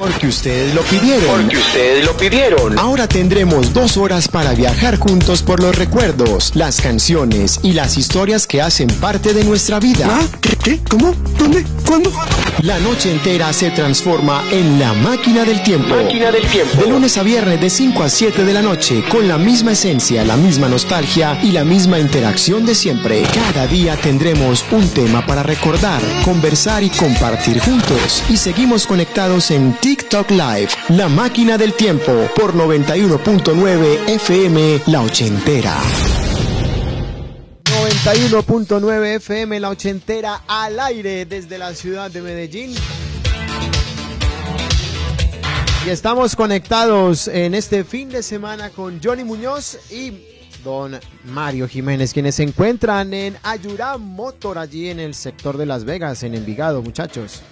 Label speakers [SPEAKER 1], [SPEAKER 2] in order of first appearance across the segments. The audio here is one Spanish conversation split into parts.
[SPEAKER 1] Porque ustedes lo pidieron.
[SPEAKER 2] Porque ustedes lo pidieron.
[SPEAKER 1] Ahora tendremos 2 horas para viajar juntos por los recuerdos, las canciones y las historias que hacen parte de nuestra vida.
[SPEAKER 3] ¿Ah? ¿Qué? ¿Cómo? ¿Dónde? ¿Cuándo?
[SPEAKER 1] La noche entera se transforma en la máquina del tiempo.
[SPEAKER 2] Máquina del tiempo.
[SPEAKER 1] De lunes a viernes de 5 a 7 de la noche, con la misma esencia, la misma nostalgia y la misma interacción de siempre. Cada día tendremos un tema para recordar, conversar y compartir juntos. Y seguimos conectados en TikTok Live, la máquina del tiempo, por 91.9 FM, La Ochentera. 91.9 FM, La Ochentera, al aire desde la ciudad de Medellín. Y estamos conectados en este fin de semana con Johnny Muñoz y don Mario Jiménez, quienes se encuentran en Ayurá Motor, allí en el sector de Las Vegas, en Envigado, muchachos.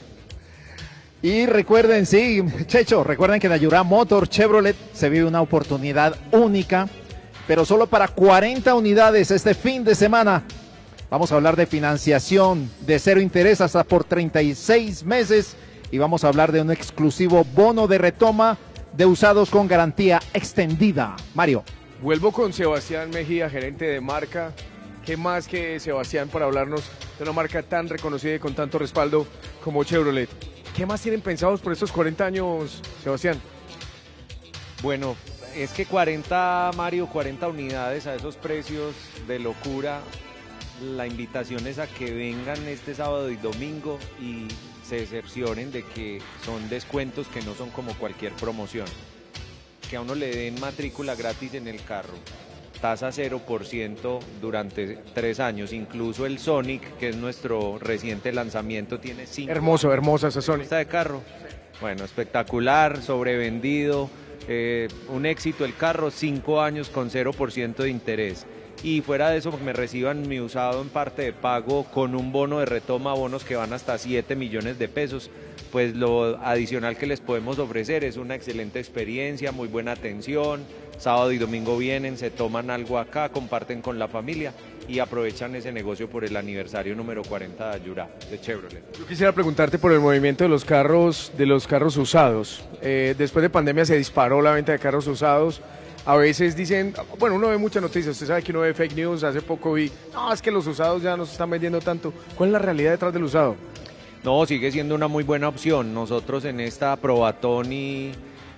[SPEAKER 4] Y recuerden, sí, Checho, recuerden que en Ayurá Motor Chevrolet se vive una oportunidad única, pero solo para 40 unidades este fin de semana. Vamos a hablar de financiación de 0 interés hasta por 36 meses y vamos a hablar de un exclusivo bono de retoma de usados con garantía extendida. Mario.
[SPEAKER 5] Vuelvo con Sebastián Mejía, gerente de marca. ¿Qué más que Sebastián para hablarnos de una marca tan reconocida y con tanto respaldo como Chevrolet? ¿Qué más tienen pensados por estos 40 años, Sebastián?
[SPEAKER 6] Bueno, es que 40, Mario, 40 unidades a esos precios de locura. La invitación es a que vengan este sábado y domingo y se decepcionen de que son descuentos que no son como cualquier promoción. Que a uno le den matrícula gratis en el carro, tasa 0% durante 3 años, incluso el Sonic, que es nuestro reciente lanzamiento, tiene 5
[SPEAKER 5] hermosa esa Sonic.
[SPEAKER 6] Está de carro. Bueno, espectacular, sobrevendido, un éxito el carro, 5 años con 0% de interés. Y fuera de eso, me reciban mi usado en parte de pago con un bono de retoma, bonos que van hasta 7 millones de pesos. Pues lo adicional que les podemos ofrecer es una excelente experiencia, muy buena atención. Sábado y domingo vienen, se toman algo acá, comparten con la familia y aprovechan ese negocio por el aniversario número 40 de Ayurá, de Chevrolet.
[SPEAKER 5] Yo quisiera preguntarte por el movimiento de los carros usados. Después de pandemia se disparó la venta de carros usados. A veces dicen, bueno, uno ve muchas noticias, usted sabe que uno ve fake news, hace poco vi, no, es que los usados ya no se están vendiendo tanto. ¿Cuál es la realidad detrás del usado?
[SPEAKER 6] No, sigue siendo una muy buena opción. Nosotros en esta probatón y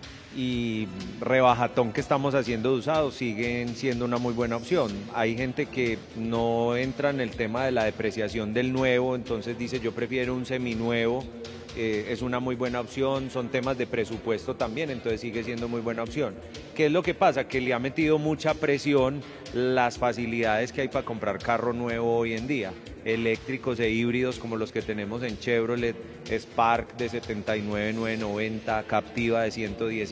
[SPEAKER 6] rebajatón que estamos haciendo de usados siguen siendo una muy buena opción. Hay gente que no entra en el tema de la depreciación del nuevo, entonces dice yo prefiero un seminuevo. Es una muy buena opción, son temas de presupuesto también, entonces sigue siendo muy buena opción. ¿Qué es lo que pasa? Que le ha metido mucha presión las facilidades que hay para comprar carro nuevo hoy en día, eléctricos e híbridos como los que tenemos en Chevrolet, Spark de 79,990, Captiva de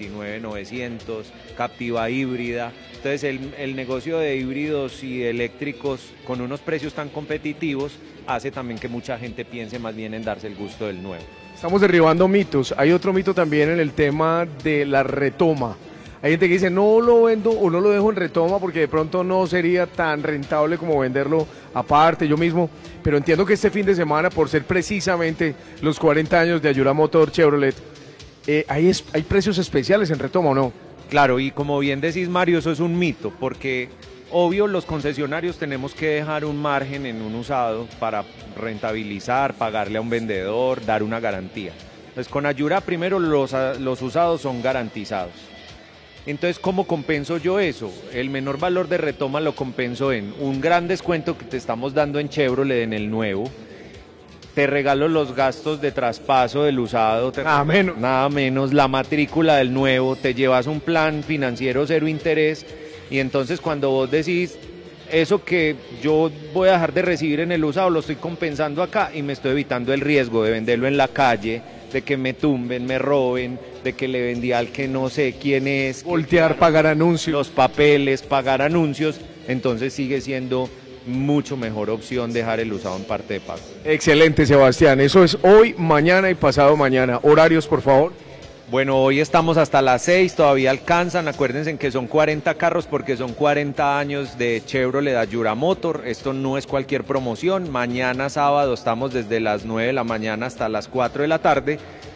[SPEAKER 6] 119,900, Captiva híbrida. Entonces el negocio de híbridos y eléctricos con unos precios tan competitivos hace también que mucha gente piense más bien en darse el gusto del nuevo.
[SPEAKER 5] Estamos derribando mitos. Hay otro mito también en el tema de la retoma. Hay gente que dice, no lo vendo o no lo dejo en retoma porque de pronto no sería tan rentable como venderlo aparte, yo mismo. Pero entiendo que este fin de semana, por ser precisamente los 40 años de Ayurá Motor Chevrolet, ¿hay precios especiales en retoma o no?
[SPEAKER 6] Claro, y como bien decís, Mario, eso es un mito, porque obvio los concesionarios tenemos que dejar un margen en un usado para rentabilizar, pagarle a un vendedor, dar una garantía. Entonces con Ayurá primero los usados son garantizados. Entonces, ¿cómo compenso yo eso? El menor valor de retoma lo compenso en un gran descuento que te estamos dando en Chevrolet en el nuevo. Te regalo los gastos de traspaso del usado. Nada menos, la matrícula del nuevo, te llevas un plan financiero 0 interés y entonces cuando vos decís eso que yo voy a dejar de recibir en el usado lo estoy compensando acá y me estoy evitando el riesgo de venderlo en la calle, de que me tumben, me roben, de que le vendí al que no sé quién es.
[SPEAKER 5] Voltear, pagar anuncios.
[SPEAKER 6] Los papeles, pagar anuncios, entonces sigue siendo mucho mejor opción dejar el usado en parte de pago.
[SPEAKER 5] Excelente, Sebastián. Eso es hoy, mañana y pasado mañana. Horarios, por favor.
[SPEAKER 6] Bueno, hoy estamos hasta las 6, todavía alcanzan, acuérdense que son 40 carros porque son 40 años de Chevrolet Ayurá Motor, esto no es cualquier promoción, mañana sábado estamos desde las 9 de la mañana hasta las 4 de la tarde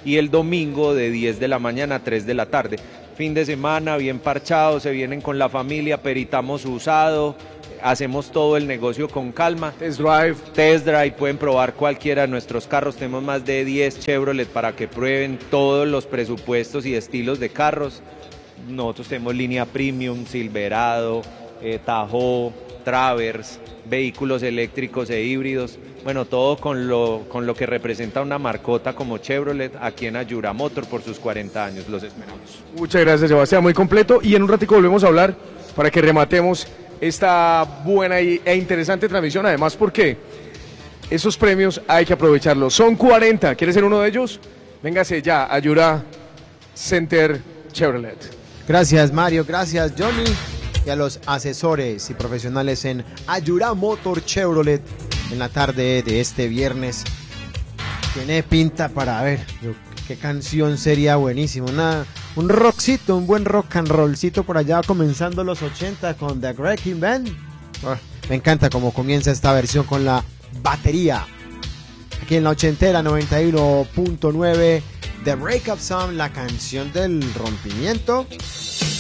[SPEAKER 6] y el domingo de 10 de la mañana a 3 de la tarde. Fin de semana bien parchado, se vienen con la familia, peritamos usado, hacemos todo el negocio con calma.
[SPEAKER 5] Test drive.
[SPEAKER 6] Test drive, pueden probar cualquiera de nuestros carros, tenemos más de 10 Chevrolet para que prueben todos los presupuestos y estilos de carros. Nosotros tenemos línea Premium, Silverado, Tahoe, Traverse, vehículos eléctricos e híbridos, bueno, todo con lo que representa una marcota como Chevrolet aquí en Ayura Motor por sus 40 años. Los esperamos.
[SPEAKER 5] Muchas gracias, Sebastián, muy completo, y en un ratico volvemos a hablar para que rematemos esta buena e interesante transmisión, además porque esos premios hay que aprovecharlos, son 40, ¿quieres ser uno de ellos? Véngase ya, Ayura Center Chevrolet.
[SPEAKER 7] Gracias, Mario, gracias, Johnny, y a los asesores y profesionales en Ayura Motor Chevrolet en la tarde de este viernes. Tiene pinta para ver qué canción sería buenísimo, un rockcito, un buen rock and rollcito por allá comenzando los 80 con The Wrecking Band. Me encanta cómo comienza esta versión con la batería. Aquí en la ochentera 91.9, The Breakup Song, la canción del rompimiento.